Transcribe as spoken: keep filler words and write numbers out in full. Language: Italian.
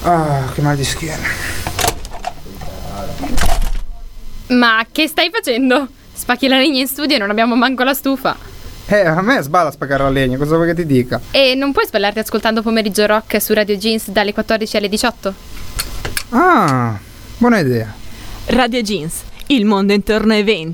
Ah, che mal di schiena. Ma che stai facendo? Spacchi la legna in studio e non abbiamo manco la stufa. Eh, a me sballa spaccare la legna, cosa vuoi che ti dica? E non puoi sballarti ascoltando Pomeriggio Rock su Radio Jeans dalle quattordici alle diciotto? Ah, buona idea. Radio Jeans, il mondo intorno ai venti.